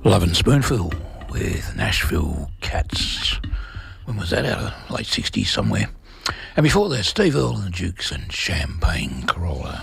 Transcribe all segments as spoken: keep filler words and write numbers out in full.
Love and Spoonful with Nashville Cats. When was that? Out of the late sixties somewhere. And before that, Steve Earle and the Dukes and Champagne Corolla.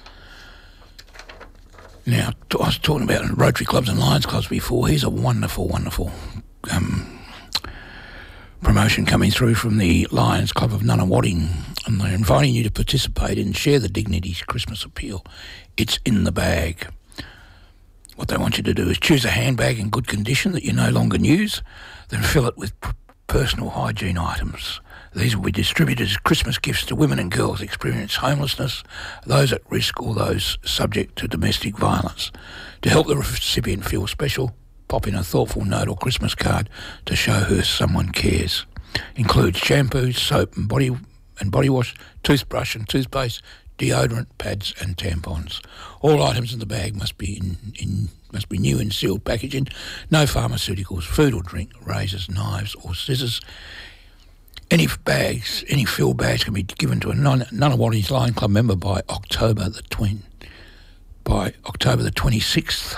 Now, I was talking about Rotary Clubs and Lions Clubs before. Here's a wonderful, wonderful um, promotion coming through from the Lions Club of Nunawading, and they're inviting you to participate in Share the Dignity's Christmas Appeal. It's in the bag. What they want you to do is choose a handbag in good condition that you no longer use, then fill it with p- personal hygiene items. These will be distributed as Christmas gifts to women and girls experiencing homelessness, those at risk or those subject to domestic violence. To help the recipient feel special, pop in a thoughtful note or Christmas card to show her someone cares. Includes shampoo, soap and body and body wash, toothbrush and toothpaste, deodorant, pads and tampons. All items in the bag must be in, in must be new in sealed packaging. No pharmaceuticals, food or drink, razors, knives or scissors. Any bags, any fill bags can be given to a Nunawading's Lion Club member by October the twin, by October the twenty-sixth.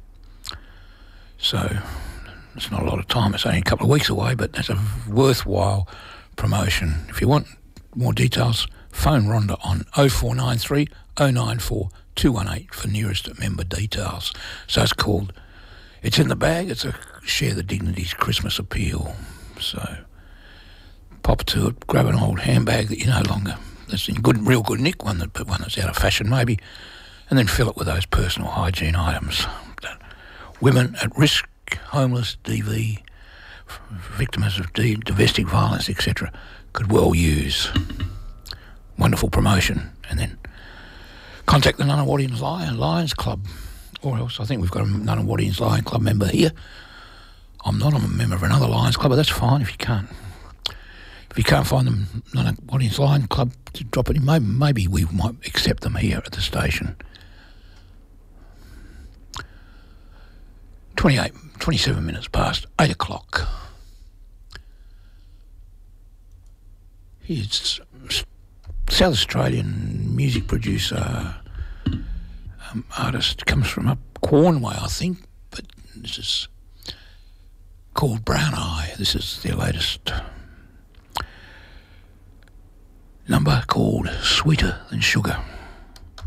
So it's not a lot of time. It's only a couple of weeks away, but that's a worthwhile promotion. If you want more details, phone Rhonda on oh four nine three, oh nine four, two one eight for nearest member details. So it's called, it's in the bag, it's a Share the Dignity's Christmas Appeal. So pop to it, grab an old handbag that you no longer, that's in good, real good nick, one, that, one that's out of fashion maybe, and then fill it with those personal hygiene items that women at risk, homeless, D V, victims of D, domestic violence, et cetera, could well use. Wonderful promotion. And then contact the Nunawading's Lion, Lions Club, or else I think we've got a Nunawading's Lion Club member here. I'm not, I'm a member of another Lions Club, but that's fine if you can't. If you can't find them, Nunawading's Lion Club, to drop it in, maybe, maybe we might accept them here at the station. twenty-eight, twenty-seven minutes past eight o'clock. Here's South Australian music producer, um, artist, comes from up Cornway, I think, but this is called Brown Eye. This is their latest number called Sweeter Than Sugar.